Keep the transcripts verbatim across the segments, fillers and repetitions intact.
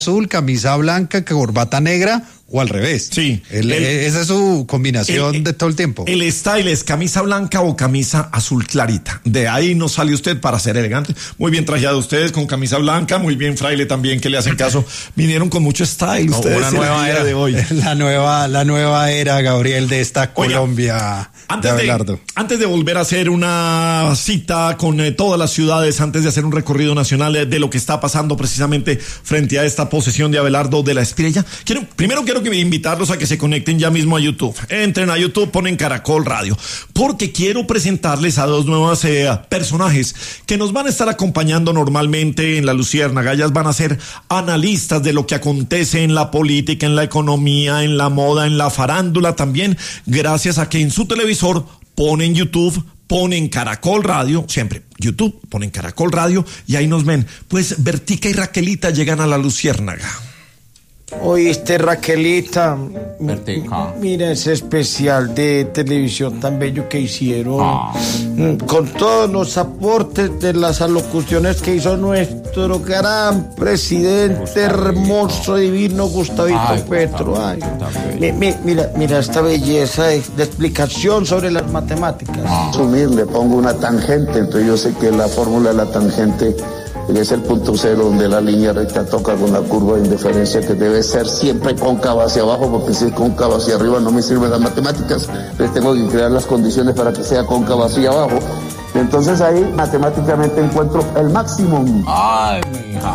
azul, camisa blanca, corbata negra o al revés. Sí. El, el, esa es su combinación el, de todo el tiempo. El style es camisa blanca o camisa azul clarita. De ahí no sale usted para ser elegante. Muy bien trajeado ustedes con camisa blanca, muy bien Fraile también que le hacen caso. Vinieron con mucho style no, ustedes una nueva era de hoy. La nueva, la nueva era, Gabriel, de esta Oiga, Colombia antes de Abelardo. De, antes de volver a hacer una cita con eh, todas las ciudades, antes de hacer un recorrido nacional eh, de lo que está pasando precisamente frente a esta posesión de Abelardo de la Espriella, quiero, primero quiero que invitarlos a que se conecten ya mismo a YouTube. Entren a YouTube, ponen Caracol Radio, porque quiero presentarles a dos nuevos eh, personajes que nos van a estar acompañando normalmente en La Luciérnaga. Ellas van a ser analistas de lo que acontece en la política, en la economía, en la moda, en la farándula también, gracias a que en su televisor ponen YouTube, ponen Caracol Radio, siempre YouTube, ponen Caracol Radio y ahí nos ven. Pues Bertica y Raquelita llegan a La Luciérnaga. Oíste, Raquelita, Bertica. Mira ese especial de televisión tan bello que hicieron, ah. con todos los aportes de las alocuciones que hizo nuestro gran presidente, Gustavito. hermoso, divino Gustavito Ay, Petro. Ay. Mi, mi, mira, mira esta belleza de, de explicación sobre las matemáticas. Ah. Le pongo una tangente, entonces yo sé que la fórmula de la tangente es el punto cero donde la línea recta toca con la curva de indiferencia, que debe ser siempre cóncava hacia abajo, porque si es cóncava hacia arriba no me sirven las matemáticas. Entonces tengo que crear las condiciones para que sea cóncava hacia abajo. Entonces ahí matemáticamente encuentro el máximo. Ay, mija.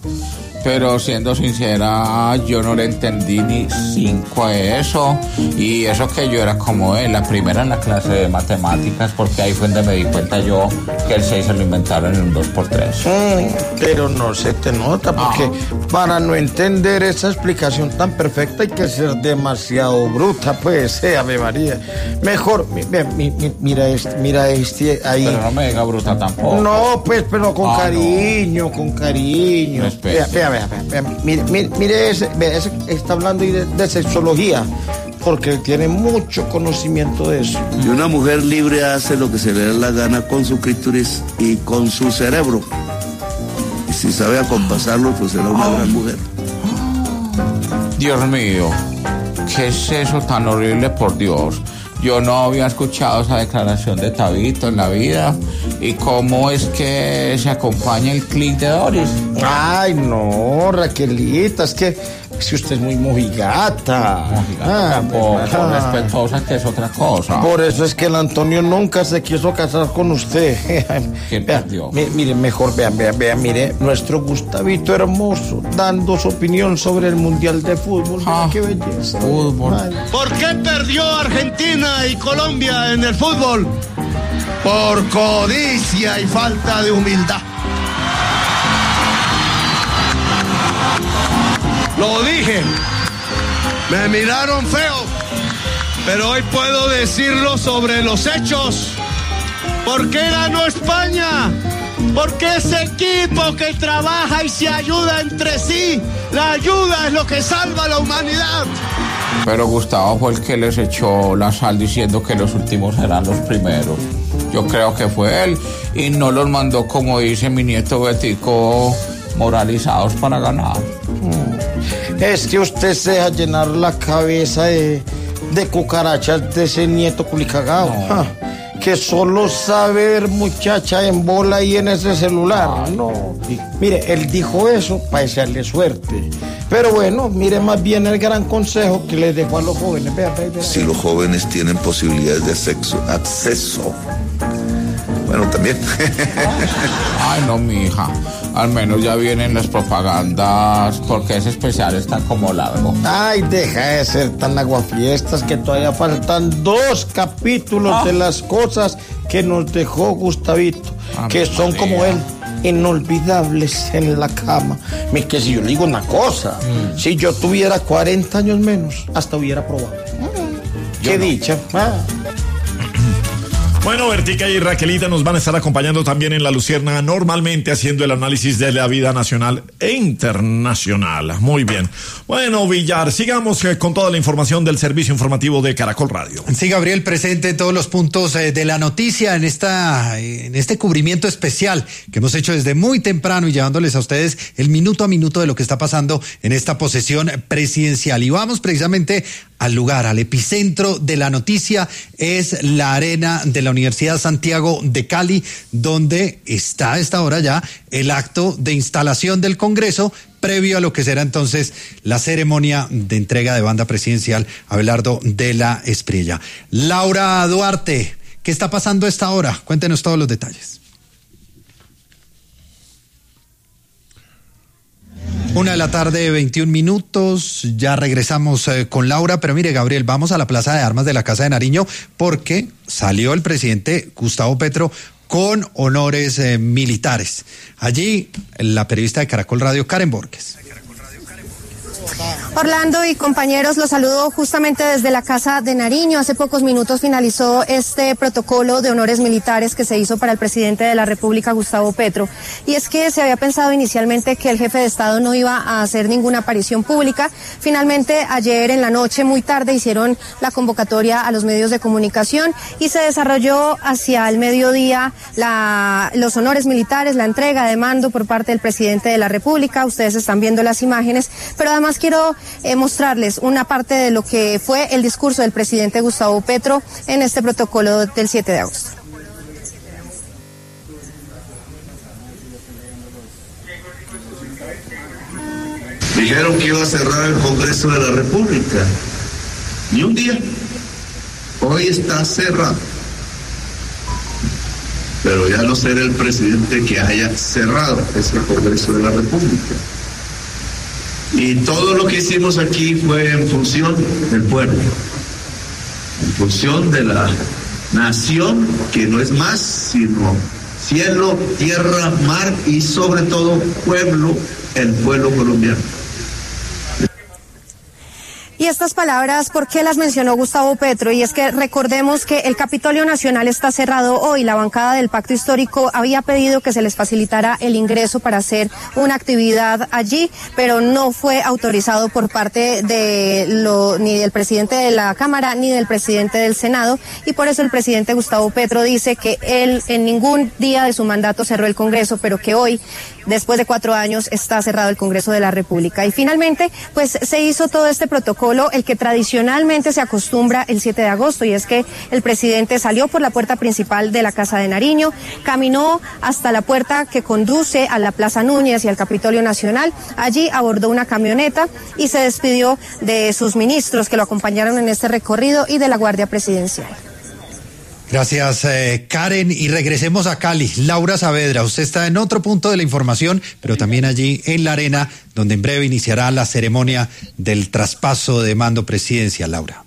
Pero siendo sincera, yo no le entendí ni cinco a eso. Y eso que yo era como él, la primera en la clase de matemáticas, porque ahí fue donde me di cuenta yo que el seis se lo inventaron en un dos por tres. Mm, pero no se te nota, porque ah. para no entender esa explicación tan perfecta hay que ser demasiado bruta, pues, eh, Ave María. Mejor, mi, mi, mi, mira este, mira este ahí. Pero no me diga bruta tampoco. No, pues, pero con ah, cariño, no. con cariño. Vea, vea, vea, vea, mire, mire, mire ese, vea, ese está hablando de, de sexología, porque tiene mucho conocimiento de eso. Y una mujer libre hace lo que se le da la gana con su clítoris y con su cerebro. Y si sabe acompasarlo, pues será una oh. gran mujer. Dios mío, ¿qué es eso tan horrible, por Dios? Yo no había escuchado esa declaración de Tabito en la vida. ¿Y cómo es que se acompaña el clic de Doris? Ay, no, Raquelita, es que si usted es muy mojigata. Mojigata ah, tampoco, ah. respetuosa, que es otra cosa. Por eso es que el Antonio nunca se quiso casar con usted. ¿Quién perdió? Mi, mire, mejor vean, vean, vean, mire, nuestro Gustavito hermoso, dando su opinión sobre el Mundial de Fútbol. Ah, qué belleza. Fútbol. Ay. ¿Por qué perdió Argentina y Colombia en el fútbol? Por codicia y falta de humildad. Lo dije, me miraron feo, pero hoy puedo decirlo sobre los hechos. ¿Por qué ganó España? Porque ese equipo que trabaja y se ayuda entre sí, la ayuda es lo que salva a la humanidad. Pero Gustavo fue el que les echó la sal diciendo que los últimos eran los primeros. Yo creo que fue él, y no los mandó, como dice mi nieto Betico, moralizados para ganar. Es que usted se deja llenar la cabeza de, de cucarachas de ese nieto culicagao, no. ja, que solo sabe ver muchacha en bola y en ese celular. No, no. Mire, él dijo eso para desearle suerte. Pero bueno, mire más bien el gran consejo que le dejó a los jóvenes. Vea, vea, vea. Si los jóvenes tienen posibilidades de sexo, acceso, bueno, también. Ay, no, mija. Al menos ya vienen las propagandas, porque ese especial está como largo. Ay, deja de ser tan aguafiestas, que todavía faltan dos capítulos ah. de las cosas que nos dejó Gustavito, ah, que son María. como él, inolvidables en la cama. Es que si yo le digo una cosa, mm. si yo tuviera cuarenta años menos, hasta hubiera probado. Mm. Qué no. dicha. Ah. Bueno, Bertica y Raquelita nos van a estar acompañando también en La Luciérnaga, normalmente haciendo el análisis de la vida nacional e internacional. Muy bien. Bueno, Villar, sigamos eh, con toda la información del servicio informativo de Caracol Radio. Sí, Gabriel, presente todos los puntos eh, de la noticia en esta en este cubrimiento especial que hemos hecho desde muy temprano y llevándoles a ustedes el minuto a minuto de lo que está pasando en esta posesión presidencial. Y vamos precisamente al lugar, al epicentro de la noticia, es la arena de la Universidad Santiago de Cali, donde está a esta hora ya el acto de instalación del Congreso, previo a lo que será entonces la ceremonia de entrega de banda presidencial a Abelardo de la Espriella. Laura Duarte, ¿qué está pasando a esta hora? Cuéntenos todos los detalles. Una de la tarde, veintiún minutos, ya regresamos eh, con Laura, pero mire, Gabriel, vamos a la Plaza de Armas de la Casa de Nariño porque salió el presidente Gustavo Petro con honores eh, militares. Allí, la periodista de Caracol Radio, Karen Borges. Orlando y compañeros, los saludo justamente desde la Casa de Nariño. Hace pocos minutos finalizó este protocolo de honores militares que se hizo para el presidente de la República, Gustavo Petro. Y es que se había pensado inicialmente que el jefe de Estado no iba a hacer ninguna aparición pública. Finalmente, ayer en la noche, muy tarde, hicieron la convocatoria a los medios de comunicación y se desarrolló hacia el mediodía la, los honores militares, la entrega de mando por parte del presidente de la República. Ustedes están viendo las imágenes, pero además quiero eh, mostrarles una parte de lo que fue el discurso del presidente Gustavo Petro en este protocolo del siete de agosto. Dijeron que iba a cerrar el Congreso de la República. Ni un día. Hoy está cerrado. Pero ya no será el presidente que haya cerrado ese Congreso de la República. Y todo lo que hicimos aquí fue en función del pueblo, en función de la nación, que no es más sino cielo, tierra, mar y sobre todo pueblo, el pueblo colombiano. Y estas palabras, ¿por qué las mencionó Gustavo Petro? Y es que recordemos que el Capitolio Nacional está cerrado hoy. La bancada del Pacto Histórico había pedido que se les facilitara el ingreso para hacer una actividad allí, pero no fue autorizado por parte de lo, ni del presidente de la Cámara ni del presidente del Senado. Y por eso el presidente Gustavo Petro dice que él en ningún día de su mandato cerró el Congreso, pero que hoy, después de cuatro años, está cerrado el Congreso de la República. Y finalmente, pues se hizo todo este protocolo, el que tradicionalmente se acostumbra el siete de agosto, y es que el presidente salió por la puerta principal de la Casa de Nariño, caminó hasta la puerta que conduce a la Plaza Núñez y al Capitolio Nacional. Allí abordó una camioneta y se despidió de sus ministros que lo acompañaron en este recorrido y de la Guardia Presidencial. Gracias, eh, Karen. Y regresemos a Cali. Laura Saavedra, usted está en otro punto de la información, pero también allí en la arena, donde en breve iniciará la ceremonia del traspaso de mando presidencial. Laura.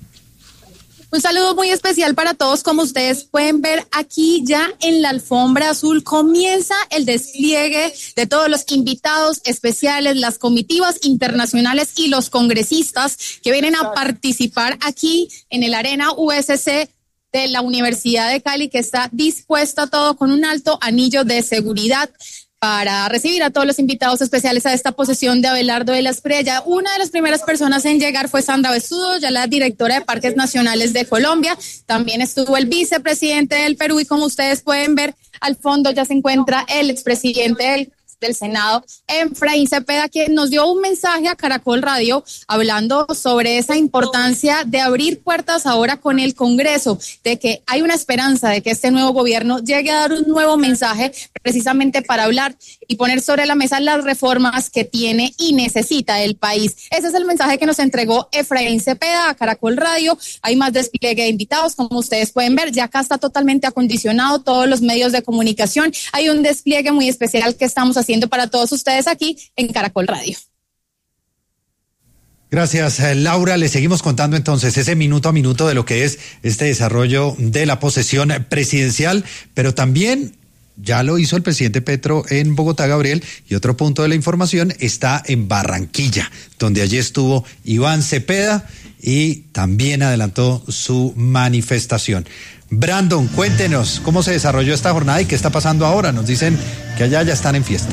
Un saludo muy especial para todos. Como ustedes pueden ver aquí ya en la alfombra azul comienza el despliegue de todos los invitados especiales, las comitivas internacionales y los congresistas que vienen a participar aquí en el Arena U S C de la Universidad de Cali, que está dispuesta a todo con un alto anillo de seguridad para recibir a todos los invitados especiales a esta posesión de Abelardo de la Espriella. Una de las primeras personas en llegar fue Sandra Besudo, ya la directora de Parques Nacionales de Colombia. También estuvo el vicepresidente del Perú y como ustedes pueden ver, al fondo ya se encuentra el expresidente del del Senado, Efraín Cepeda, que nos dio un mensaje a Caracol Radio hablando sobre esa importancia de abrir puertas ahora con el Congreso, de que hay una esperanza de que este nuevo gobierno llegue a dar un nuevo mensaje precisamente para hablar y poner sobre la mesa las reformas que tiene y necesita el país. Ese es el mensaje que nos entregó Efraín Cepeda a Caracol Radio. Hay más despliegue de invitados, como ustedes pueden ver, ya acá está totalmente acondicionado todos los medios de comunicación. Hay un despliegue muy especial que estamos haciendo para todos ustedes aquí en Caracol Radio. Gracias, Laura. Le seguimos contando entonces ese minuto a minuto de lo que es este desarrollo de la posesión presidencial, pero también Ya lo hizo el presidente Petro en Bogotá, Gabriel, y otro punto de la información está en Barranquilla, donde allí estuvo Iván Cepeda y también adelantó su manifestación. Brandon, cuéntenos cómo se desarrolló esta jornada y qué está pasando ahora. Nos dicen que allá ya están en fiesta.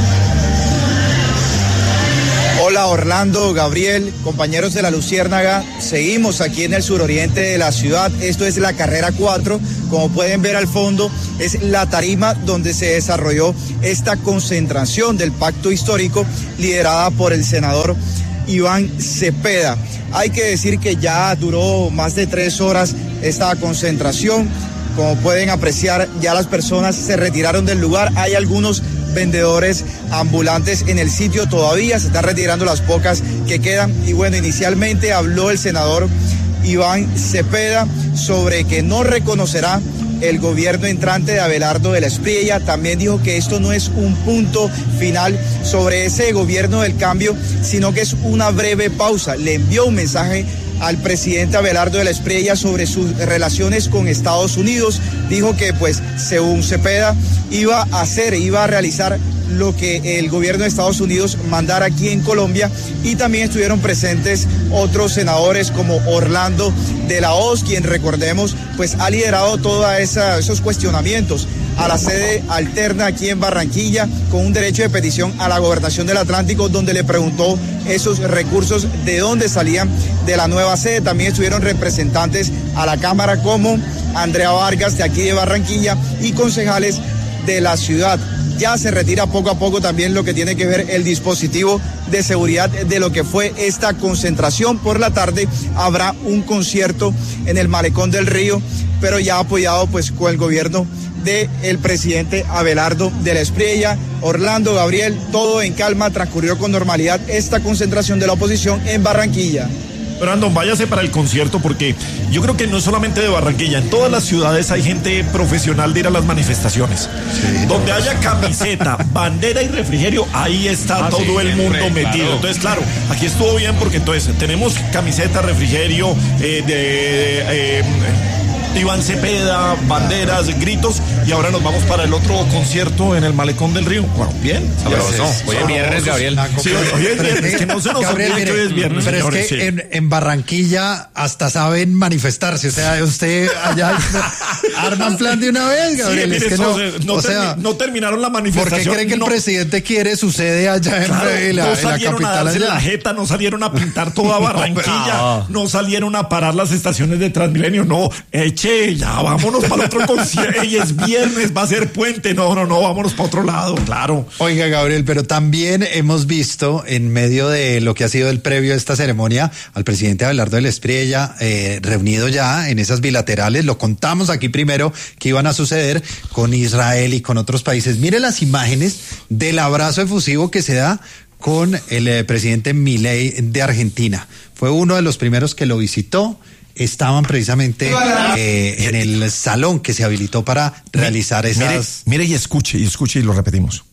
Hola Orlando, Gabriel, compañeros de La Luciérnaga, seguimos aquí en el suroriente de la ciudad, esto es la carrera cuatro, como pueden ver al fondo es la tarima donde se desarrolló esta concentración del pacto histórico liderada por el senador Iván Cepeda. Hay que decir que ya duró más de tres horas esta concentración, como pueden apreciar ya las personas se retiraron del lugar, hay algunos vendedores ambulantes en el sitio todavía, se están retirando las pocas que quedan y bueno, inicialmente habló el senador Iván Cepeda sobre que no reconocerá el gobierno entrante de Abelardo de la Espriella, también dijo que esto no es un punto final sobre ese gobierno del cambio, sino que es una breve pausa, le envió un mensaje al presidente Abelardo de la Espriella sobre sus relaciones con Estados Unidos, dijo que pues según Cepeda iba a hacer, iba a realizar lo que el gobierno de Estados Unidos mandara aquí en Colombia y también estuvieron presentes otros senadores como Orlando de la Hoz, quien recordemos pues ha liderado todos esos cuestionamientos a la sede alterna aquí en Barranquilla con un derecho de petición a la gobernación del Atlántico donde le preguntó esos recursos de dónde salían de la nueva sede. También estuvieron representantes a la Cámara como Andrea Vargas de aquí de Barranquilla y concejales de la ciudad. Ya se retira poco a poco también lo que tiene que ver el dispositivo de seguridad de lo que fue esta concentración. Por la tarde habrá un concierto en el Malecón del Río, pero ya apoyado pues con el gobierno del presidente Abelardo de la Espriella. Orlando, Gabriel, todo en calma, transcurrió con normalidad esta concentración de la oposición en Barranquilla. Brandon, váyase para el concierto porque yo creo que no es solamente de Barranquilla, en todas las ciudades hay gente profesional de ir a las manifestaciones. Sí, donde no. haya camiseta, bandera y refrigerio, ahí está ah, todo sí, el mundo hombre, metido. Claro. Entonces, claro, aquí estuvo bien porque entonces tenemos camiseta, refrigerio, eh, de... Eh, Iván Cepeda, banderas, gritos, y ahora nos vamos para el otro concierto en el Malecón del Río. Bueno, bien. Sabroso. Hoy es viernes, Gabriel. Sí, hoy es viernes, que no se nos Gabriel, olvide que hoy es viernes, pero señores, es que sí. en, en Barranquilla hasta saben manifestarse, o sea, usted allá arman plan de una vez, Gabriel. Sí, mire, es que no, no, o sea, no terminaron la manifestación. ¿Por qué cree que no, el presidente quiere su sede allá claro, en, la, no en la capital? A allá? La jeta, no salieron a pintar toda Barranquilla, no, no salieron a parar las estaciones de Transmilenio, no, eche, ya vamos. Vámonos para el otro concierto. Y es viernes, va a ser puente. No, no, no, vámonos para otro lado, claro. Oiga, Gabriel, pero también hemos visto en medio de lo que ha sido el previo de esta ceremonia al presidente Abelardo de la Espriella eh, reunido ya en esas bilaterales. Lo contamos aquí primero que iban a suceder con Israel y con otros países. Mire las imágenes del abrazo efusivo que se da con el eh, presidente Milei de Argentina. Fue uno de los primeros que lo visitó. Estaban precisamente eh, en el salón que se habilitó para realizar esas... Mire, mire y escuche, y escuche y lo repetimos.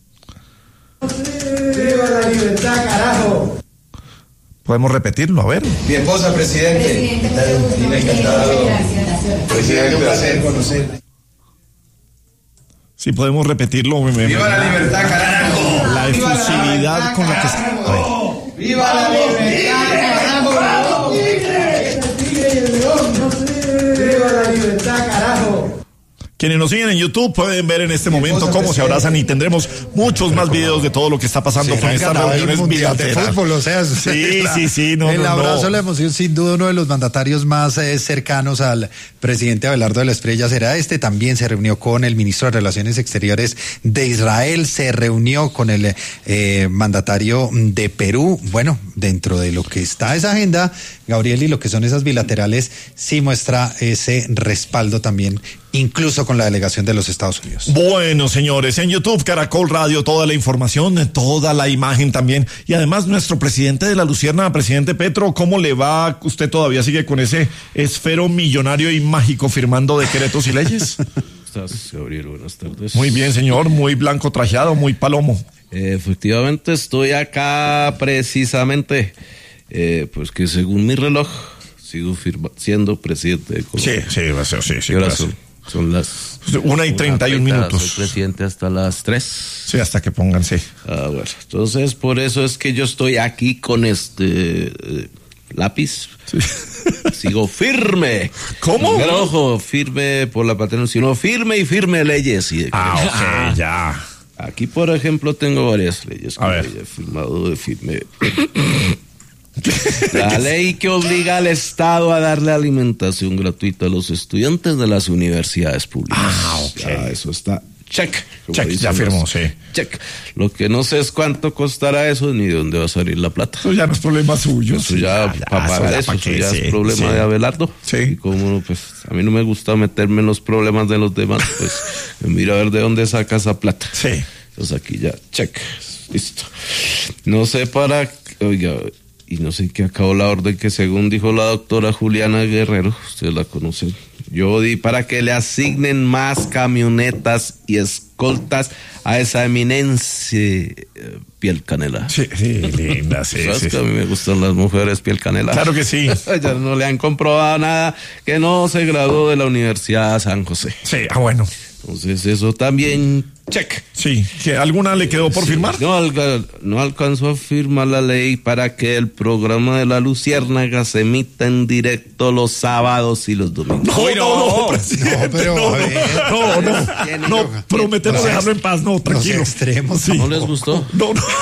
¡Viva la libertad, carajo! Podemos repetirlo, a ver. Mi esposa, presidente. Presidente, encantado. Presidente, un placer conocerle. Sí, podemos repetirlo. ¡Viva me, la libertad, carajo! La efusividad con la que... A ver. ¡Viva la libertad, carajo! ¡Viva la libertad, carajo! Quienes nos siguen en YouTube pueden ver en este momento cómo se abrazan y tendremos muchos más videos de todo lo que está pasando con estas reuniones bilaterales. O sea, sí, la, sí, sí, no, el no, abrazo, no. la emoción, sin duda uno de los mandatarios más eh, cercanos al presidente Abelardo de la Espriella será este. También se reunió con el ministro de Relaciones Exteriores de Israel, se reunió con el eh, mandatario de Perú. Bueno, dentro de lo que está esa agenda, Gabriel, y lo que son esas bilaterales, sí muestra ese respaldo también, incluso con la delegación de los Estados Unidos. Bueno, señores, en YouTube, Caracol Radio, toda la información, toda la imagen también. Y además, nuestro presidente de la Luciérnaga, presidente Petro, ¿cómo le va? ¿Usted todavía sigue con ese esfero millonario y mágico firmando decretos y leyes? ¿Estás, Gabriel? Buenas tardes. Muy bien, señor, muy blanco trajeado, muy palomo. Eh, efectivamente, estoy acá precisamente, eh, pues que según mi reloj, sigo firma, siendo presidente de Colombia. Sí, sí, sí, sí, sí, ¿Qué horas son? Son las... Una y treinta y un minutos. Soy presidente hasta las tres. Sí, hasta que pongan, sí. Ah, bueno. Entonces, por eso es que yo estoy aquí con este eh, lápiz. Sí. Sigo firme. ¿Cómo? Pero ojo, firme por la patria, sino firme y firme leyes. Y ah, ok, ah. ya. Aquí, por ejemplo, tengo varias leyes que a ver. he firmado de firme. La ley que obliga al Estado a darle alimentación gratuita a los estudiantes de las universidades públicas. Ah, ok. Ya, eso está check. Check, ya firmó, sí. Check. Lo que no sé es cuánto costará eso ni de dónde va a salir la plata. Eso ya no es problema suyo. Eso ya, ya para pagar eso, eso ya sí, es problema sí. de Abelardo. Sí. Y como pues a mí no me gusta meterme en los problemas de los demás, pues mira a ver de dónde saca esa plata. Sí. Entonces aquí ya, check. Listo. No sé para... Oiga... Y no sé qué acabó la orden que según dijo la doctora Juliana Guerrero, ustedes la conocen, yo di para que le asignen más camionetas y escoltas a esa eminencia eh, piel canela. Sí, sí, linda, sí. ¿Sabes sí, que sí. a mí me gustan las mujeres piel canela? Claro que sí. Ya no le han comprobado nada que no se graduó de la Universidad San José. Sí, ah, bueno. Entonces eso también, check. Sí, ¿que alguna le quedó por sí, firmar? No, alca- no alcanzó a firmar la ley para que el programa de la Luciérnaga se emita en directo los sábados y los domingos. No, no, no, no, no, pero, no, no, no, no, no, prometemos dejarlo en paz, no, tranquilo. Los extremos, sí. ¿No les gustó? No, no.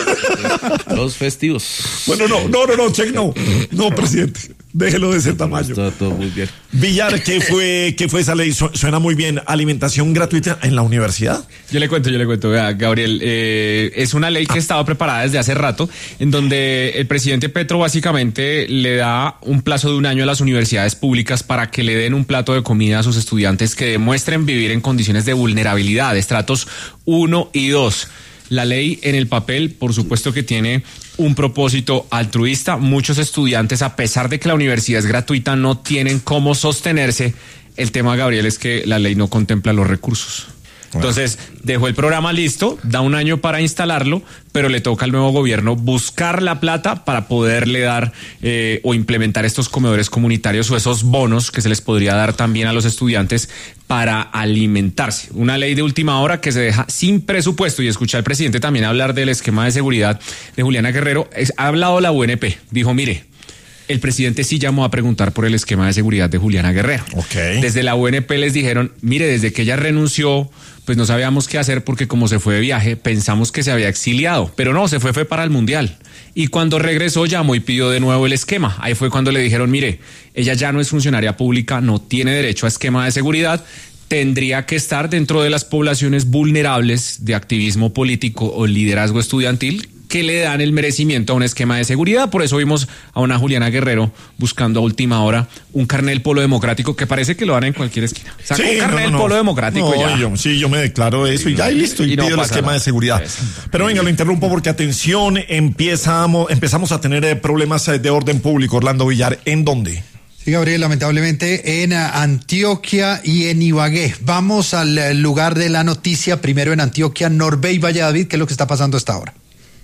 Los festivos. Bueno, no, no, no, no, check, no, no, presidente. Déjelo de ese tamaño. Está todo muy bien. Villar, ¿qué fue, qué fue esa ley? Suena muy bien. ¿Alimentación gratuita en la universidad? Yo le cuento, yo le cuento, vea, Gabriel. Eh, es una ley que estaba preparada desde hace rato, en donde el presidente Petro básicamente le da un plazo de un año a las universidades públicas para que le den un plato de comida a sus estudiantes que demuestren vivir en condiciones de vulnerabilidad, estratos uno y dos. La ley en el papel, por supuesto que tiene un propósito altruista. Muchos estudiantes, a pesar de que la universidad es gratuita, no tienen cómo sostenerse. El tema, Gabriel, es que la ley no contempla los recursos. Entonces, dejó el programa listo, da un año para instalarlo, pero le toca al nuevo gobierno buscar la plata para poderle dar eh, o implementar estos comedores comunitarios o esos bonos que se les podría dar también a los estudiantes para alimentarse. Una ley de última hora que se deja sin presupuesto. Y escuché al presidente también hablar del esquema de seguridad de Juliana Guerrero. Es, ha hablado la U N P, dijo, mire, el presidente sí llamó a preguntar por el esquema de seguridad de Juliana Guerrero. Okay. Desde la U N P les dijeron, mire, desde que ella renunció, pues no sabíamos qué hacer porque como se fue de viaje, pensamos que se había exiliado. Pero no, se fue, fue para el Mundial. Y cuando regresó llamó y pidió de nuevo el esquema. Ahí fue cuando le dijeron, mire, ella ya no es funcionaria pública, no tiene derecho a esquema de seguridad, tendría que estar dentro de las poblaciones vulnerables de activismo político o liderazgo estudiantil que le dan el merecimiento a un esquema de seguridad. Por eso vimos a una Juliana Guerrero buscando a última hora un carnet polo democrático que parece que lo dan en cualquier esquina. Saca sí, un carnet no, no, polo democrático no, y ya. Yo, sí, yo me declaro eso y ya y listo, y, y no pido el esquema nada. de seguridad. Pero venga, lo interrumpo porque atención, empezamos, empezamos a tener problemas de orden público. Orlando Villar, ¿en dónde? Sí, Gabriel, lamentablemente en Antioquia y en Ibagué. Vamos al lugar de la noticia, primero en Antioquia, Norbey Valladolid, ¿qué es lo que está pasando hasta ahora?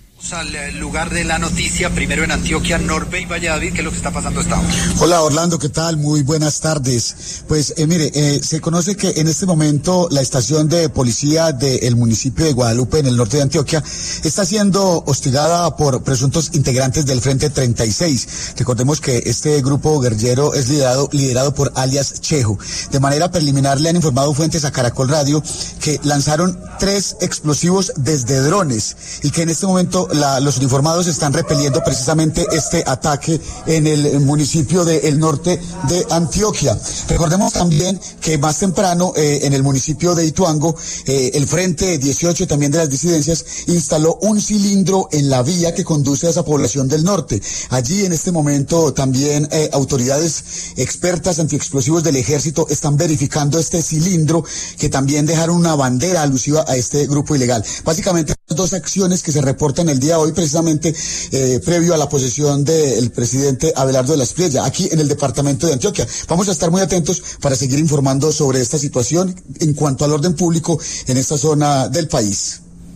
Al lugar de la noticia, primero en Antioquia, Norbey Valladolid, ¿qué es lo que está pasando hasta ahora? Hola Orlando, ¿qué tal? Muy buenas tardes. Pues eh, mire, eh, se conoce que en este momento la estación de policía del municipio de Guadalupe, en el norte de Antioquia, está siendo hostigada por presuntos integrantes del Frente treinta y seis. Recordemos que este grupo guerrillero es liderado, liderado por alias Chejo. De manera preliminar le han informado fuentes a Caracol Radio que lanzaron tres explosivos desde drones y que en este momento La, los uniformados están repeliendo precisamente este ataque en el municipio del norte de Antioquia. Recordemos también que más temprano eh, en el municipio de Ituango, eh, el Frente dieciocho también de las disidencias instaló un cilindro en la vía que conduce a esa población del norte. Allí en este momento también eh, autoridades expertas antiexplosivos del ejército están verificando este cilindro que también dejaron una bandera alusiva a este grupo ilegal. Básicamente dos acciones que se reportan el día de hoy precisamente eh, previo a la posesión del presidente Abelardo de la Espriella aquí en el departamento de Antioquia. Vamos a estar muy atentos para seguir informando sobre esta situación en cuanto al orden público en esta zona del país.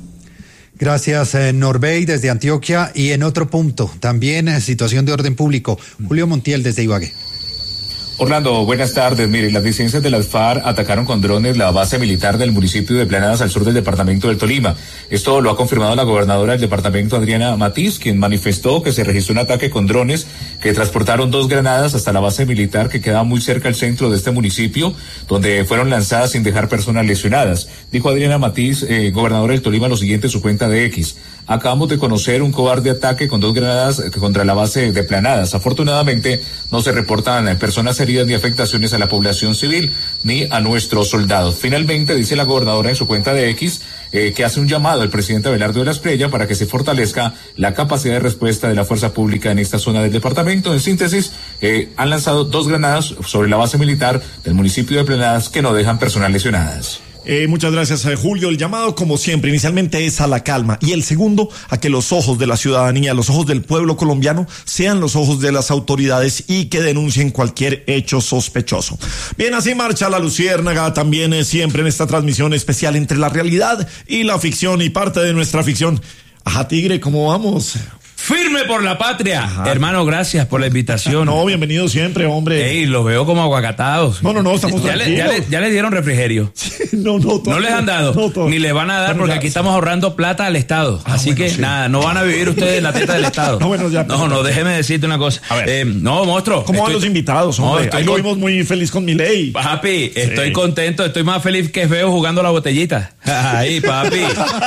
Gracias, eh, Norbey, desde Antioquia. Y en otro punto, también eh, situación de orden público, Julio Montiel, desde Ibagué. Orlando, buenas tardes. Mire, las disidencias de las FARC atacaron con drones la base militar del municipio de Planadas al sur del departamento del Tolima. Esto lo ha confirmado la gobernadora del departamento, Adriana Matiz, quien manifestó que se registró un ataque con drones que transportaron dos granadas hasta la base militar que queda muy cerca al centro de este municipio, donde fueron lanzadas sin dejar personas lesionadas. Dijo Adriana Matiz, eh, gobernadora del Tolima, lo siguiente en su cuenta de X. Acabamos de conocer un cobarde ataque con dos granadas contra la base de Planadas. Afortunadamente, no se reportan personas heridas ni afectaciones a la población civil ni a nuestros soldados. Finalmente, dice la gobernadora en su cuenta de X, eh, que hace un llamado al presidente Abelardo de la Espriella para que se fortalezca la capacidad de respuesta de la fuerza pública en esta zona del departamento. En síntesis, eh, han lanzado dos granadas sobre la base militar del municipio de Planadas que no dejan personas lesionadas. Eh, muchas gracias, eh, Julio. El llamado, como siempre, inicialmente es a la calma y el segundo, a que los ojos de la ciudadanía, los ojos del pueblo colombiano, sean los ojos de las autoridades y que denuncien cualquier hecho sospechoso. Bien, así marcha la Luciérnaga, también eh, siempre en esta transmisión especial entre la realidad y la ficción y parte de nuestra ficción. Ajá, Tigre, ¿cómo vamos? Firme por la patria. Ajá. Hermano, gracias por la invitación. No, bienvenido siempre, hombre. Ey, los veo como aguacatados. No, no, no, estamos ya tranquilos. Le, ya, le, ya le dieron refrigerio. Sí, no, no, no les han dado, no, ni les van a dar bueno, porque ya, aquí sí. estamos ahorrando plata al Estado. Ah, Así bueno, que sí. nada, no van a vivir ustedes en la teta del Estado. No, bueno, ya, no, no, déjeme decirte una cosa. A ver. Eh, no, monstruo. ¿Cómo estoy... van los invitados, hombre? No, Ahí con... lo vimos muy feliz con Milei. Papi, sí. estoy contento, estoy más feliz que feo jugando la botellita. Ahí, papi.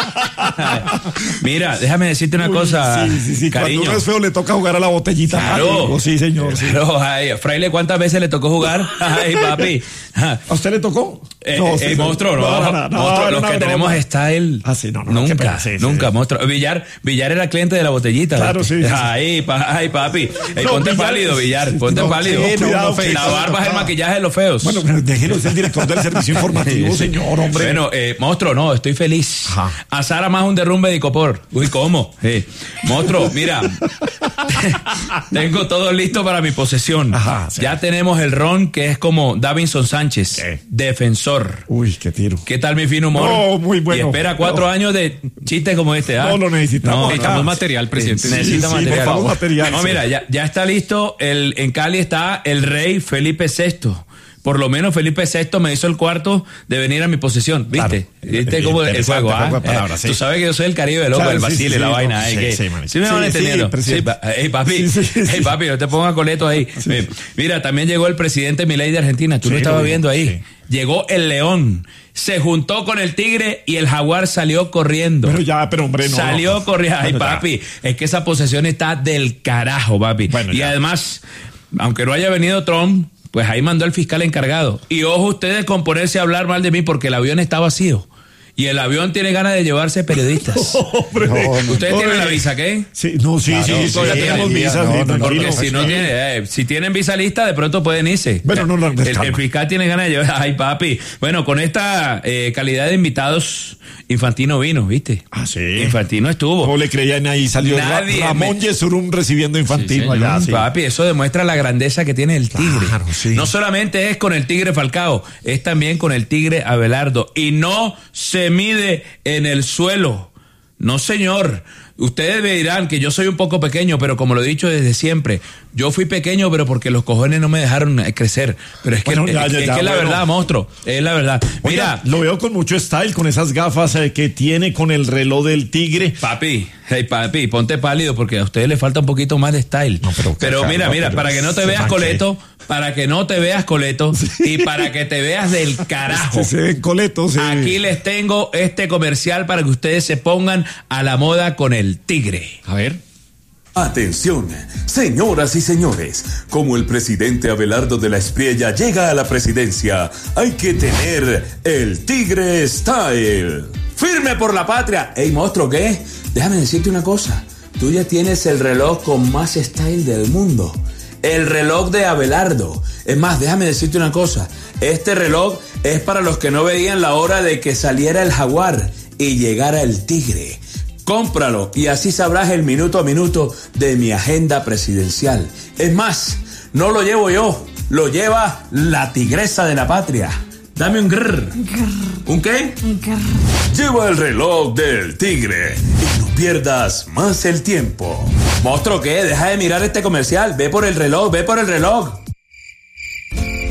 Mira, déjame decirte una Uy, cosa, sí, sí, sí. cariño. Cuando uno es feo le toca jugar a la botellita. Claro. Oh, sí, señor. Sí. Pero, ay, Fraile, ¿cuántas veces le tocó jugar? Ay, papi. ¿A usted le tocó? Eh, no, eh, sí, monstruo, no. no, no, no monstruo, no, los no, que no, tenemos no. style. Ah, sí, no, no. Nunca, pena, sí, nunca, sí, monstruo. Villar, Villar era cliente de la botellita. Claro, sí. sí ay, pa, ay, papi. Ey, no, ponte Villar, pálido, Villar. Ponte no, pálido. Sí, no, no, la barba es el maquillaje de los feos. Bueno, pero déjelo ser director del servicio informativo, señor, hombre. Bueno, eh, monstruo, no, estoy feliz. Ajá. A Sara más un derrumbe de Icopor. Uy, ¿cómo? Eh, monstruo, mira. Tengo todo listo para mi posesión. Ajá, sí. Ya tenemos el ron que es como Davinson Sánchez, ¿Qué? defensor. Uy, qué tiro. ¿Qué tal mi fino humor? No, muy bueno. Y espera cuatro no. años de chistes como este. ¿ah? No lo necesitamos. No, necesitamos material, presidente. Sí, Necesita sí, material. Por favor, material. No, mira, ya, ya está listo. El, en Cali está el rey Felipe sexto. Por lo menos Felipe sexto me hizo el cuarto de venir a mi posesión, ¿viste? Claro. ¿Viste cómo el juego? ¿ah? Palabras, sí. Tú sabes que yo soy el Caribe, loco, claro, el Basile, sí, sí, la sí, vaina. No, sí, que, sí, sí me van sí, entendiendo. Sí, sí, hey, papi, sí, sí, hey, papi, no te pongas coleto ahí. Sí. Mira, también llegó el presidente Milei de Argentina, tú sí, lo estabas viendo ahí. Sí. Llegó el león, se juntó con el tigre y el jaguar salió corriendo. Pero ya, pero hombre, no. Salió no. corriendo. Ay, bueno, papi, ya. es que esa posesión está del carajo, papi. Bueno, y ya. además, aunque no haya venido Trump, pues ahí mandó el fiscal encargado. Y ojo ustedes con ponerse a hablar mal de mí porque el avión está vacío. Y el avión tiene ganas de llevarse periodistas. No, hombre, no, no, ¿Ustedes no, tienen no, la visa, qué? Sí, no, sí, claro, sí, sí, sí, tenemos visa. No, no, porque no, si no tiene, eh, si tienen visa lista, de pronto pueden irse. Bueno, no, no, el, el fiscal tiene ganas de llevar. Ay, papi. Bueno, con esta eh, calidad de invitados, Infantino vino, ¿viste? Ah, sí. Infantino estuvo. ¿Cómo le creían ahí? Salió Nadie Ramón me... Yesurum recibiendo Infantino sí, allá. Sí. Papi, eso demuestra la grandeza que tiene el tigre. Claro, sí. No solamente es con el tigre Falcao, es también con el tigre Abelardo. Y no se mide en el suelo. No, señor. Ustedes me dirán que yo soy un poco pequeño, pero como lo he dicho desde siempre, yo fui pequeño, pero porque los cojones no me dejaron crecer. Pero es que bueno, ya, es, ya, es, ya, que es la bueno. verdad, monstruo. Es la verdad. Mira, Oiga, lo veo con mucho style, con esas gafas eh, que tiene, con el reloj del tigre. Papi, hey, papi, ponte pálido porque a ustedes les falta un poquito más de style. No, pero, pero mira, no, mira, pero para que no te veas coleto, para que no te veas coleto sí. y para que te veas del carajo. Se ven coletos. Sí. Aquí les tengo este comercial para que ustedes se pongan a la moda con el tigre. A ver. Atención, señoras y señores, como el presidente Abelardo de la Espriella llega a la presidencia, hay que tener el Tigre Style. ¡Firme por la patria! Ey, monstruo, ¿qué? Déjame decirte una cosa. Tú ya tienes el reloj con más style del mundo. El reloj de Abelardo. Es más, déjame decirte una cosa. Este reloj es para los que no veían la hora de que saliera el jaguar y llegara el tigre. Cómpralo y así sabrás el minuto a minuto de mi agenda presidencial. Es más, no lo llevo yo, lo lleva la tigresa de la patria. Dame un grrr. ¿Un qué? Un grrr. Lleva el reloj del tigre y no pierdas más el tiempo. Monstruo, ¿qué? Deja de mirar este comercial. Ve por el reloj, ve por el reloj.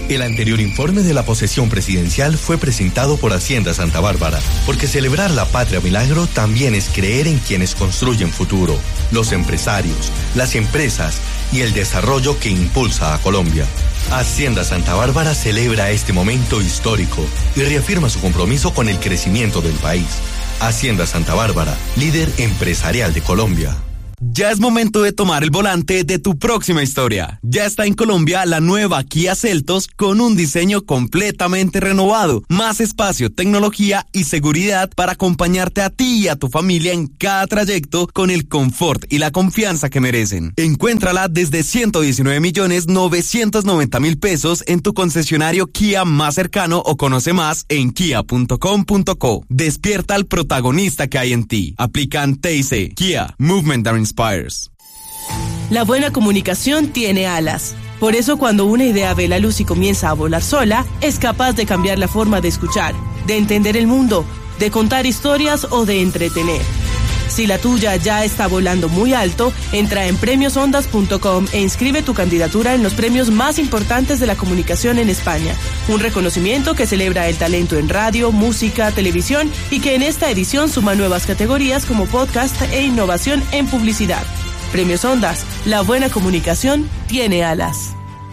El anterior informe de la posesión presidencial fue presentado por Hacienda Santa Bárbara, porque celebrar la patria milagro también es creer en quienes construyen futuro, los empresarios, las empresas y el desarrollo que impulsa a Colombia. Hacienda Santa Bárbara celebra este momento histórico y reafirma su compromiso con el crecimiento del país. Hacienda Santa Bárbara, líder empresarial de Colombia. Ya es momento de tomar el volante de tu próxima historia. Ya está en Colombia la nueva Kia Seltos con un diseño completamente renovado, más espacio, tecnología y seguridad para acompañarte a ti y a tu familia en cada trayecto con el confort y la confianza que merecen. Encuéntrala desde ciento diecinueve millones novecientos noventa mil pesos en tu concesionario Kia más cercano o conoce más en kia punto com punto co. Despierta al protagonista que hay en ti. Aplican T I C. Kia, Movement that Inspires. La buena comunicación tiene alas. Por eso cuando una idea ve la luz y comienza a volar sola, es capaz de cambiar la forma de escuchar, de entender el mundo, de contar historias o de entretener. Si la tuya ya está volando muy alto, entra en premios ondas punto com e inscribe tu candidatura en los premios más importantes de la comunicación en España. Un reconocimiento que celebra el talento en radio, música, televisión y que en esta edición suma nuevas categorías como podcast e innovación en publicidad. Premios Ondas, la buena comunicación tiene alas.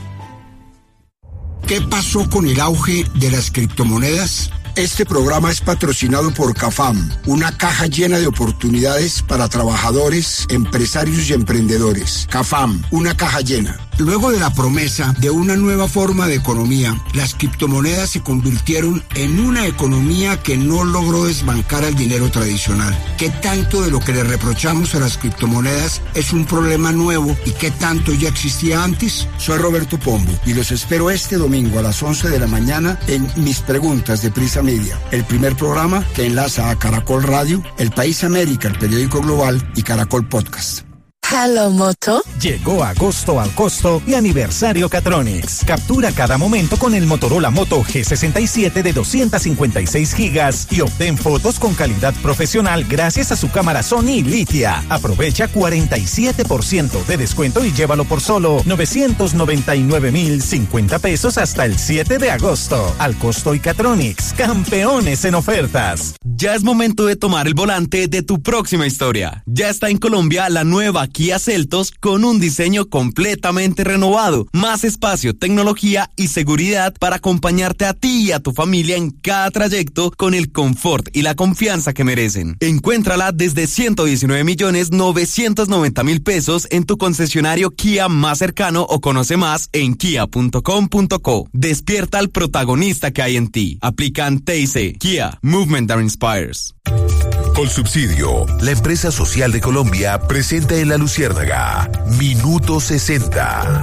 ¿Qué pasó con el auge de las criptomonedas? Este programa es patrocinado por CAFAM, una caja llena de oportunidades para trabajadores, empresarios y emprendedores. CAFAM, una caja llena. Luego de la promesa de una nueva forma de economía, las criptomonedas se convirtieron en una economía que no logró desbancar al dinero tradicional. ¿Qué tanto de lo que le reprochamos a las criptomonedas es un problema nuevo y qué tanto ya existía antes? Soy Roberto Pombo y los espero este domingo a las once de la mañana en Mis Preguntas de Prisa Media, el primer programa que enlaza a Caracol Radio, El País América, el periódico global y Caracol Podcast. Hello Moto. Llegó agosto al costo y aniversario Catronics. Captura cada momento con el Motorola Moto G sesenta y siete de doscientos cincuenta y seis gigas y obtén fotos con calidad profesional gracias a su cámara Sony Litia. Aprovecha cuarenta y siete por ciento de descuento y llévalo por solo novecientos noventa y nueve mil cincuenta pesos hasta el siete de agosto. Al costo y Catronics, campeones en ofertas. Ya es momento de tomar el volante de tu próxima historia. Ya está en Colombia la nueva Kia Seltos con un diseño completamente renovado, más espacio, tecnología y seguridad para acompañarte a ti y a tu familia en cada trayecto con el confort y la confianza que merecen. Encuéntrala desde ciento diecinueve millones novecientos noventa mil pesos en tu concesionario Kia más cercano o conoce más en kia punto com punto co. Despierta al protagonista que hay en ti. Aplican T I C. Kia, Movement that Inspires. Colsubsidio, la empresa social de Colombia, presenta en La Luciérnaga Minuto sesenta.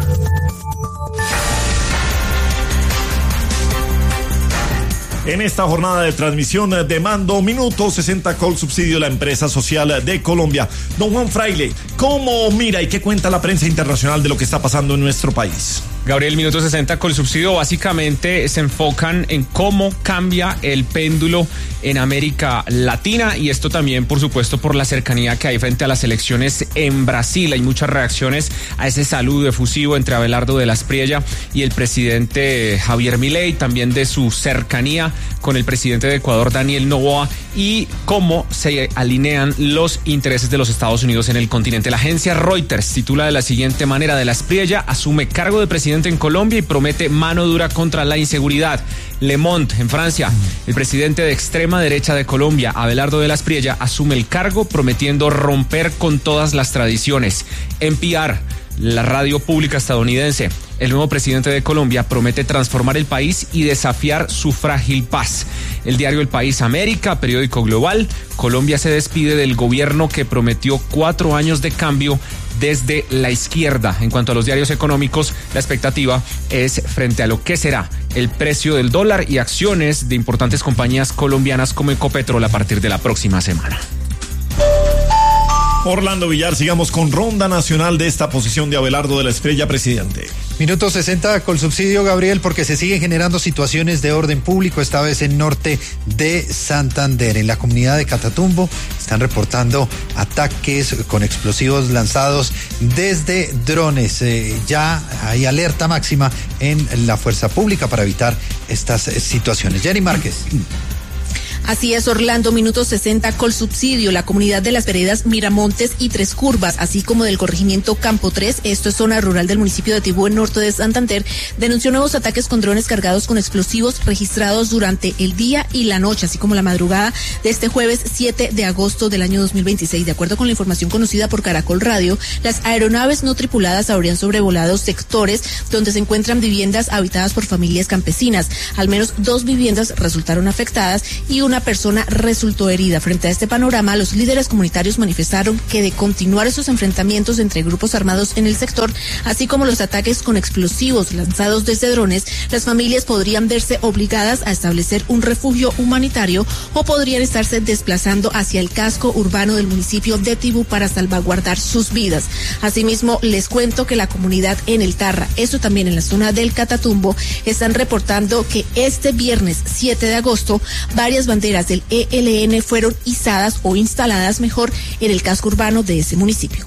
En esta jornada de transmisión de Mando Minuto sesenta Colsubsidio, la empresa social de Colombia. Don Juan Fraile, ¿cómo mira y qué cuenta la prensa internacional de lo que está pasando en nuestro país? Gabriel, Minuto sesenta Colsubsidio básicamente se enfocan en cómo cambia el péndulo en América Latina y esto también, por supuesto, por la cercanía que hay frente a las elecciones en Brasil. Hay muchas reacciones a ese saludo efusivo entre Abelardo de la Espriella y el presidente Javier Milei, también de su cercanía con el presidente de Ecuador, Daniel Noboa, y cómo se alinean los intereses de los Estados Unidos en el continente. La agencia Reuters titula de la siguiente manera: de la Espriella asume cargo de presidente en Colombia y promete mano dura contra la inseguridad. Le Monde, en Francia, el presidente de extrema derecha de Colombia, Abelardo de la Espriella, asume el cargo prometiendo romper con todas las tradiciones. N P R, la radio pública estadounidense, el nuevo presidente de Colombia promete transformar el país y desafiar su frágil paz. El diario El País América, periódico global, Colombia se despide del gobierno que prometió cuatro años de cambio desde la izquierda. En cuanto a los diarios económicos, la expectativa es frente a lo que será el precio del dólar y acciones de importantes compañías colombianas como Ecopetrol a partir de la próxima semana. Orlando Villar, sigamos con ronda nacional de esta posición de Abelardo de la Espriella, presidente. Minuto sesenta con subsidio, Gabriel, porque se siguen generando situaciones de orden público, esta vez en norte de Santander. En la comunidad de Catatumbo están reportando ataques con explosivos lanzados desde drones. Eh, ya hay alerta máxima en la fuerza pública para evitar estas situaciones. Jenny Márquez. Así es, Orlando, minuto sesenta con subsidio. La comunidad de las veredas Miramontes y Tres Curvas, así como del corregimiento Campo tres, esto es zona rural del municipio de Tibú, en norte de Santander, denunció nuevos ataques con drones cargados con explosivos registrados durante el día y la noche, así como la madrugada de este jueves siete de agosto del año dos mil veintiséis. De acuerdo con la información conocida por Caracol Radio, las aeronaves no tripuladas habrían sobrevolado sectores donde se encuentran viviendas habitadas por familias campesinas. Al menos dos viviendas resultaron afectadas y una Una persona resultó herida. Frente a este panorama, los líderes comunitarios manifestaron que de continuar esos enfrentamientos entre grupos armados en el sector, así como los ataques con explosivos lanzados desde drones, las familias podrían verse obligadas a establecer un refugio humanitario o podrían estarse desplazando hacia el casco urbano del municipio de Tibú para salvaguardar sus vidas. Asimismo, les cuento que la comunidad en el Tarra, esto también en la zona del Catatumbo, están reportando que este viernes siete de agosto, varias banderas del E L N fueron izadas o instaladas mejor en el casco urbano de ese municipio.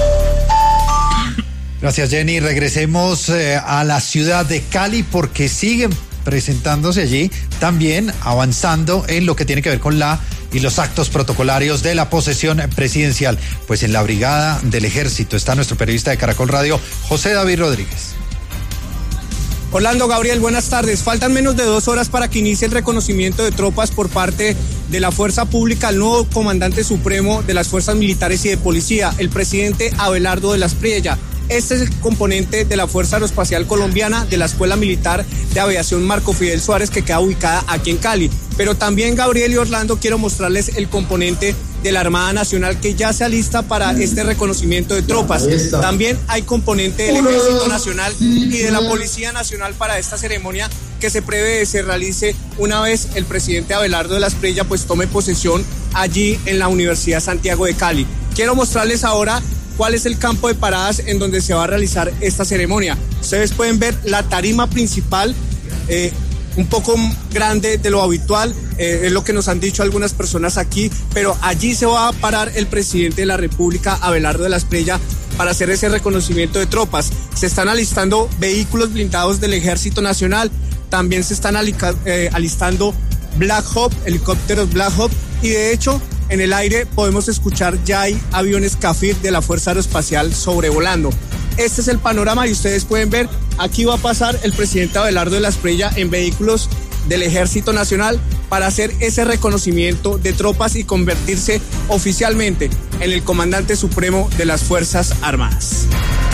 Gracias, Jenny. Regresemos eh, a la ciudad de Cali porque siguen presentándose allí, también avanzando en lo que tiene que ver con la y los actos protocolarios de la posesión presidencial. Pues en la brigada del ejército está nuestro periodista de Caracol Radio, José David Rodríguez. Orlando, Gabriel, buenas tardes. Faltan menos de dos horas para que inicie el reconocimiento de tropas por parte de la Fuerza Pública al nuevo comandante supremo de las Fuerzas Militares y de Policía, el presidente Abelardo de la Espriella. Este es el componente de la Fuerza Aeroespacial Colombiana de la Escuela Militar de Aviación Marco Fidel Suárez, que queda ubicada aquí en Cali. Pero también, Gabriel y Orlando, quiero mostrarles el componente de la Armada Nacional que ya se alista para este reconocimiento de tropas. También hay componente del Ejército Nacional y de la Policía Nacional para esta ceremonia que se prevé se realice una vez el presidente Abelardo de la Espriella pues tome posesión allí en la Universidad Santiago de Cali. Quiero mostrarles ahora cuál es el campo de paradas en donde se va a realizar esta ceremonia. Ustedes pueden ver la tarima principal, eh, un poco grande de lo habitual, eh, es lo que nos han dicho algunas personas aquí, pero allí se va a parar el presidente de la República, Abelardo de la Espriella, para hacer ese reconocimiento de tropas. Se están alistando vehículos blindados del Ejército Nacional, también se están alica, eh, alistando Black Hawk, helicópteros Black Hawk, y de hecho en el aire podemos escuchar ya hay aviones Kafir de la Fuerza Aeroespacial sobrevolando. Este es el panorama y ustedes pueden ver, aquí va a pasar el presidente Abelardo de la Espriella en vehículos del Ejército Nacional para hacer ese reconocimiento de tropas y convertirse oficialmente en el comandante supremo de las Fuerzas Armadas.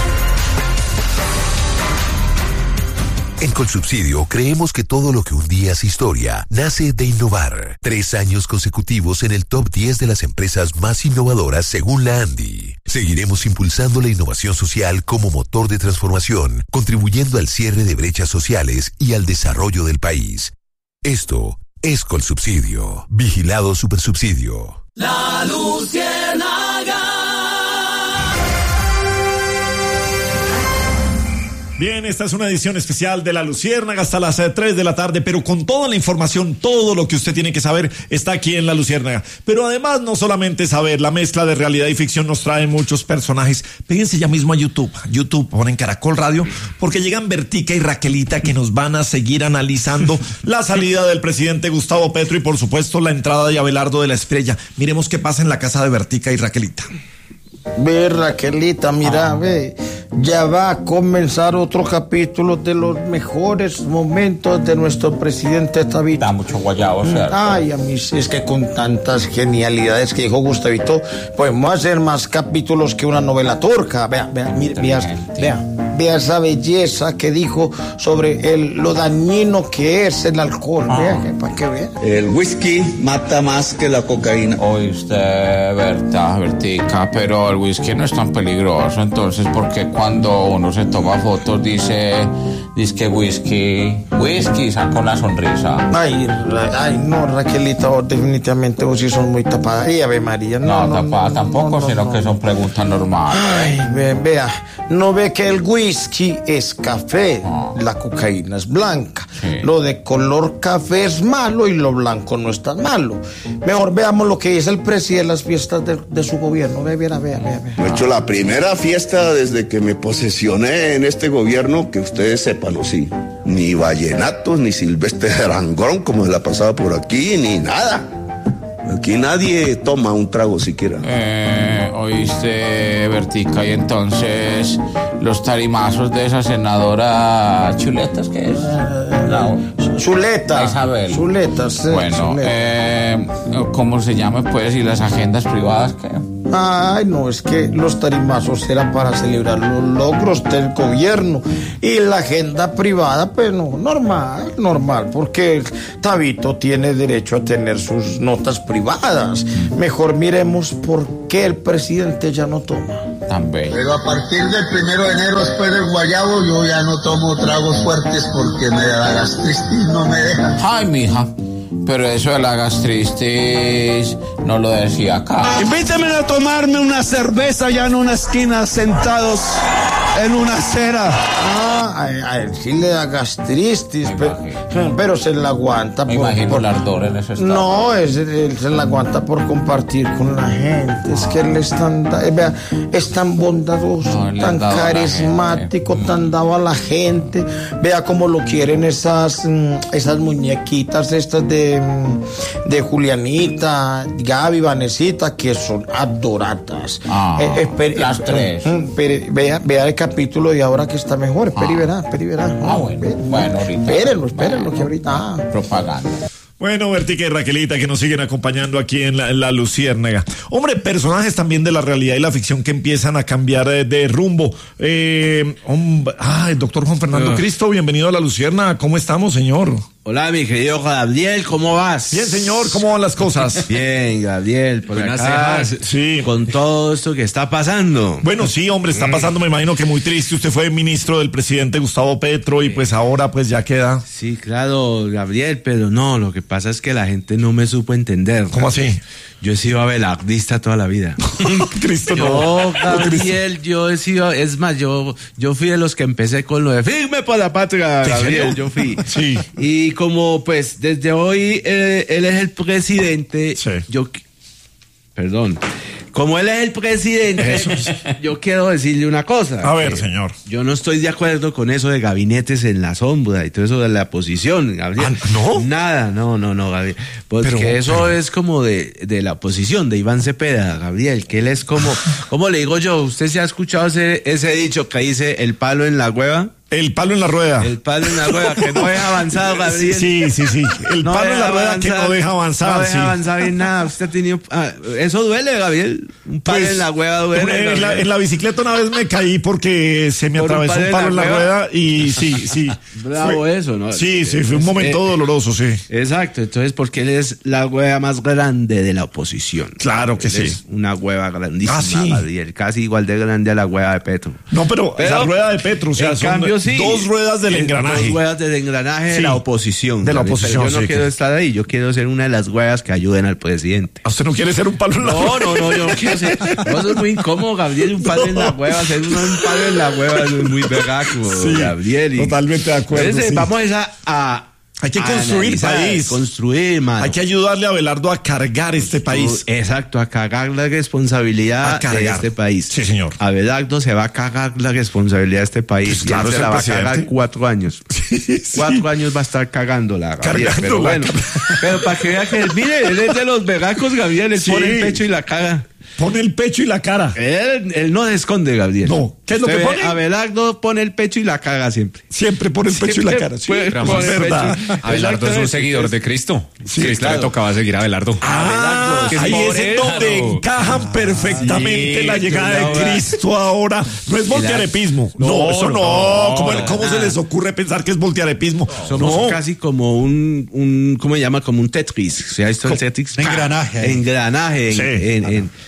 En Colsubsidio creemos que todo lo que un día es historia nace de innovar. Tres años consecutivos en el top diez de las empresas más innovadoras según la ANDI. Seguiremos impulsando la innovación social como motor de transformación, contribuyendo al cierre de brechas sociales y al desarrollo del país. Esto es Colsubsidio. Vigilado Supersubsidio. La Luciérnaga. Bien, esta es una edición especial de La Luciérnaga hasta las tres de la tarde, pero con toda la información, todo lo que usted tiene que saber está aquí en La Luciérnaga. Pero además, no solamente saber, la mezcla de realidad y ficción nos trae muchos personajes. Péguense ya mismo a YouTube, YouTube, ponen Caracol Radio, porque llegan Bertica y Raquelita que nos van a seguir analizando la salida del presidente Gustavo Petro y por supuesto la entrada de Abelardo de la Espriella. Miremos qué pasa en la casa de Bertica y Raquelita. Ve, Raquelita, mira, ah. ve, ya va a comenzar otro capítulo de los mejores momentos de nuestro presidente Tabito. Da mucho guayabo, ¿cierto? Ay, a mí es que con tantas genialidades que dijo Gustavito, podemos hacer más capítulos que una novela turca. Vea, vea, mire, vea, vea, vea esa belleza que dijo sobre el, lo dañino que es el alcohol. Ah. Vea, que, para que vea. El whisky mata más que la cocaína. Oye usted, Berta, Bertica, pero el whisky no es tan peligroso, entonces, porque cuando uno se toma fotos dice Dice que whisky, whisky, sacó la sonrisa. Ay, Ra- ay, no, Raquelita, vos definitivamente vos sí son muy tapada. Y Ave María, no. No, tapada tampoco, no, sino no, que no. son preguntas normales. Ay, ve- vea, no ve que el whisky es café, la cocaína es blanca. Lo de color café es malo y lo blanco no es tan malo. Mejor veamos lo que dice el presidente de las fiestas de, de su gobierno. Ve, vea, vea, vea, vea. He hecho la primera fiesta desde que me posesioné en este gobierno, que ustedes sepan, o sí. Ni vallenatos, ni Silvestre Arangón, como se la pasaba por aquí, ni nada. Aquí nadie toma un trago siquiera. Eh, oíste, Bertica, y entonces los tarimazos de esa senadora Chuletas, ¿qué es? No. Chuleta. Isabel. Chuletas. sí, Bueno, chuleta. eh, ¿cómo se llama, pues? ¿Y las agendas privadas qué? Ay, no, es que los tarimazos eran para celebrar los logros del gobierno y la agenda privada, pues no, normal, normal, porque Tabito tiene derecho a tener sus notas privadas. Mejor miremos por qué el presidente ya no toma. También. Pero a partir del primero de enero, después del guayabo, yo ya no tomo tragos fuertes porque me da gastritis, no me deja. Ay, mija, pero eso de la gastritis no lo decía acá. Invítame a tomarme una cerveza ya en una esquina, sentados en una acera. Ah, a, a él sí le da gastritis, pero, pero se la aguanta. Me por, imagino por- el ardor en ese estado. No, es, él se la aguanta por compartir con la gente. Es que él es tan, da- eh, vea, es tan bondadoso, No, él le ha tan dado a la carismático, tan dado a la gente. Vea cómo lo quieren esas, mm, esas muñequitas estas de, mm, de Julianita, Gaby, Vanesita, que son adoradas. Ah, espere- las tres. mm, espere, vea, vea el capítulo y ahora que está mejor. Espere y verá, espere y verá. Ah, bueno, bueno, ahorita. Espérenlo, espérenlo, que ahorita. ah. Propaganda. Bueno, Bertica y Raquelita, que nos siguen acompañando aquí en la, en la Luciérnaga. Hombre, personajes también de la realidad y la ficción que empiezan a cambiar de, de rumbo. Eh, hombre, ah, el doctor Juan Fernando Ah. Cristo, bienvenido a la Luciérnaga. ¿Cómo estamos, señor? Hola, mi querido Gabriel, ¿cómo vas? Bien, señor, ¿cómo van las cosas? Bien, Gabriel, por Buenas acá, cejas. Sí. con todo esto que está pasando. Bueno, sí, hombre, está pasando, me imagino que muy triste. Usted fue ministro del presidente Gustavo Petro y pues ahora pues ya queda. Sí, claro, Gabriel, pero no, lo que pasa es que la gente no me supo entender. ¿Cómo así? Yo he sido abelardista toda la vida. Cristo Yo, no. Gabriel, yo he sido, es más, yo, yo fui de los que empecé con lo de firme por la patria, ¿En Gabriel, serio? yo fui. Sí. Y como pues desde hoy eh, él es el presidente, yo, qui- perdón, como él es el presidente, Eso. yo quiero decirle una cosa. A ver, que señor. Yo no estoy de acuerdo con eso de gabinetes en la sombra y todo eso de la oposición, Gabriel. ¿no? Nada, no, no, no, Gabriel. Porque Pero- eso pero- es como de, de la oposición, de Iván Cepeda, Gabriel, que él es como, ¿cómo le digo yo? ¿Usted se ha escuchado ese, ese dicho que dice el palo en la hueva? El palo en la rueda. El palo en la rueda, que no deja avanzado, Gabriel. Sí, sí, sí. El No palo en la deja rueda que no deja avanzar. No deja sí. avanzar en nada. Usted ha tenido. ah, eso duele, Gabriel. Un palo Pues, en la hueva duele. en, la, Gabriel. en la bicicleta una vez me caí porque se me ¿Por un atravesó palo un en palo la en la rueda? rueda y sí, sí. Bravo Fue- eso, ¿no? Sí, sí, fue un Es- momento eh, doloroso, sí. Exacto, entonces porque él es la hueva más grande de la oposición. Claro que Él sí. Es una hueva grandísima, Ah, sí. Gabriel, casi igual de grande a la hueva de Petro. No, pero, Pero, la rueda de Petro, o sea, en son cambio, sí. dos ruedas del Eh, engranaje. Dos ruedas del engranaje Sí. de la oposición. De la Gabriel, oposición, pero yo no sí, quiero que- estar ahí, yo quiero ser una de las huevas que ayuden al presidente. ¿Usted no quiere ser un palo en la No, rueda? no, no, yo no quiero ser. No, eso es muy incómodo, Gabriel, un palo en la hueva, ser uno un palo en la hueva eso es muy vegaco, Sí, Gabriel. y- totalmente de acuerdo, Entonces, sí. vamos a, a Hay que a construir analizar, país. Construir, mano. Hay que ayudarle a Abelardo a cargar este país. Exacto, a cagar la responsabilidad A cargar. de este país. Sí, señor. Abelardo se va a cagar la responsabilidad de este país. Pues Y claro, él es se el la va a presidente. cagar cuatro años. Cuatro años va a estar cagándola, Gabriel. Pero Cargándola. bueno, pero para que vea que, mire, él es de los vegacos, Gabriel, él Sí. pone el pecho y la caga. Pone el pecho y la cara. Él, él no se esconde, Gabriel. No. ¿Qué es lo Usted que ve, pone? Abelardo pone el pecho y la caga siempre. Siempre pone el pecho y la cara. Sí, Siempre es pone el verdad. pecho. Abelardo es un Exactamente. seguidor de Cristo. Sí, Cristo claro. le tocaba seguir a Abelardo. Ah, que es ahí por es en eso. donde encajan perfectamente Sí, la llegada de ahora- Cristo ahora. No es voltearepismo. No, No, eso no. no, ¿Cómo, no, cómo se nada. les ocurre pensar que es voltearepismo? Somos No. casi como un, un, ¿cómo se llama? Como un Tetris. ¿Se ha visto el Tetris? Un engranaje ahí. Engranaje en, Sí. en, en,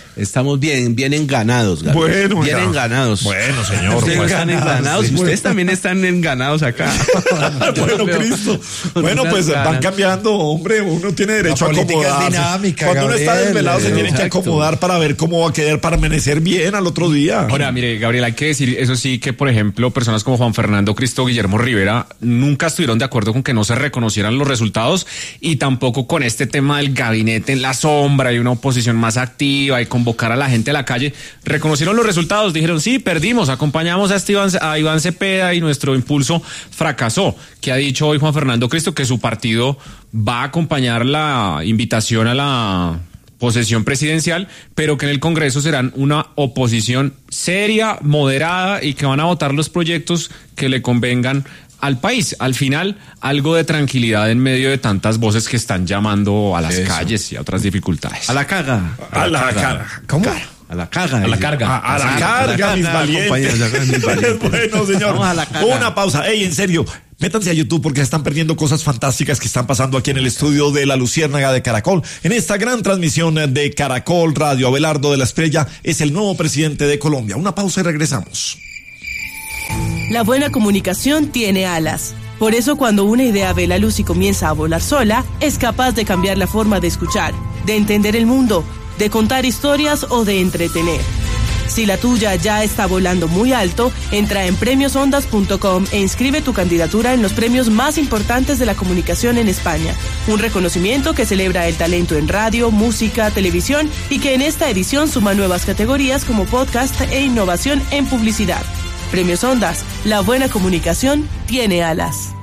Estamos bien, bien enganados, Gabriel. Bueno, bien ya. enganados. Bueno, señor. Ustedes pues. están enganados. Sí, Ustedes bueno. también están enganados acá. Bueno, Cristo. Bueno, pues van cambiando, hombre. Uno tiene derecho a La política es acomodarse. dinámica, Cuando uno está Gabriel, desvelado, se tiene que exacto. acomodar para ver cómo va a quedar para amanecer bien al otro día. Ahora, mire, Gabriel, hay que decir, eso sí, que por ejemplo, personas como Juan Fernando Cristo, Guillermo Rivera, nunca estuvieron de acuerdo con que no se reconocieran los resultados y tampoco con este tema del gabinete en la sombra y una oposición más activa y convocar a la gente a la calle. Reconocieron los resultados, dijeron, sí, perdimos, acompañamos a, este Iván, a Iván Cepeda y nuestro impulso fracasó. Que ha dicho hoy Juan Fernando Cristo que su partido va a acompañar la invitación a la posesión presidencial, pero que en el Congreso serán una oposición seria, moderada y que van a votar los proyectos que le convengan al país. Al final, algo de tranquilidad en medio de tantas voces que están llamando a las Eso. calles y a otras dificultades. A la caga. A la cara. ¿Cómo? A la caga. A la dice. carga. A, a la carga, mis valientes. mis valientes. Bueno, señor. Vamos a la carga. Una pausa. Ey, en serio. Métanse a YouTube porque se están perdiendo cosas fantásticas que están pasando aquí en el estudio de La Luciérnaga de Caracol. En esta gran transmisión de Caracol Radio, Abelardo de la Espriella es el nuevo presidente de Colombia. Una pausa y regresamos. La buena comunicación tiene alas. Por eso cuando una idea ve la luz y comienza a volar sola, es capaz de cambiar la forma de escuchar, de entender el mundo, de contar historias o de entretener. Si la tuya ya está volando muy alto, entra en premios ondas punto com e inscribe tu candidatura en los premios más importantes de la comunicación en España. Un reconocimiento que celebra el talento en radio, música, televisión y que en esta edición suma nuevas categorías como podcast e innovación en publicidad. Premios Ondas, la buena comunicación tiene alas.